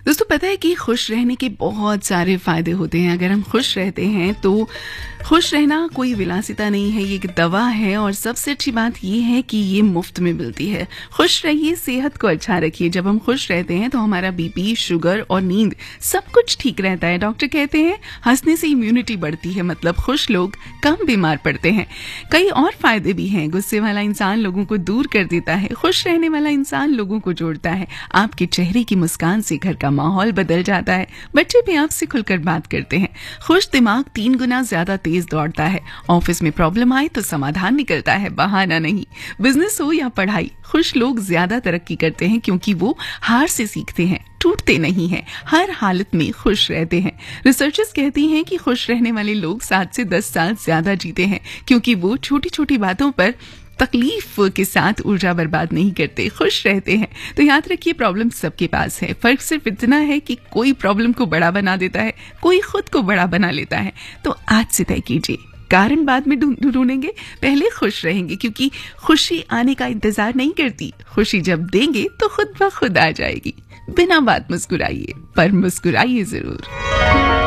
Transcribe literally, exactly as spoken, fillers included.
दोस्तों पता है कि खुश रहने के बहुत सारे फायदे होते हैं। अगर हम खुश रहते हैं तो खुश रहना कोई विलासिता नहीं है, ये एक दवा है। और सबसे अच्छी बात ये है कि ये मुफ्त में मिलती है। खुश रहिए, सेहत को अच्छा रखिए। जब हम खुश रहते हैं तो हमारा बीपी, शुगर और नींद सब कुछ ठीक रहता है। डॉक्टर कहते हैं हंसने से इम्यूनिटी बढ़ती है, मतलब खुश लोग कम बीमार पड़ते हैं। कई और फायदे भी हैं। गुस्से वाला इंसान लोगों को दूर कर देता है, खुश रहने वाला इंसान लोगों को जोड़ता है। आपके चेहरे की मुस्कान से घर का माहौल बदल जाता है, बच्चे भी आपसे खुलकर बात करते हैं। खुश दिमाग तीन गुना ज्यादा तेज दौड़ता है। ऑफिस में प्रॉब्लम आए तो समाधान निकलता है, बहाना नहीं। बिजनेस हो या पढ़ाई, खुश लोग ज्यादा तरक्की करते हैं क्योंकि वो हार से सीखते हैं, टूटते नहीं हैं, हर हालत में खुश रहते हैं। रिसर्चर्स कहती हैं कि खुश रहने वाले लोग सात से दस साल ज्यादा जीते हैं क्योंकि वो छोटी छोटी बातों पर तकलीफ के साथ ऊर्जा बर्बाद नहीं करते, खुश रहते हैं। तो याद रखिए, प्रॉब्लम सबके पास है। फर्क सिर्फ इतना है कि कोई प्रॉब्लम को बड़ा बना देता है, कोई खुद को बड़ा बना लेता है। तो आज से तय कीजिए, कारण बाद में ढूंढेंगे, पहले खुश रहेंगे, क्योंकि खुशी आने का इंतजार नहीं करती। खुशी जब देंगे तो खुद ब खुद आ जाएगी। बिना बात मुस्कुराइए, पर मुस्कुराइए जरूर।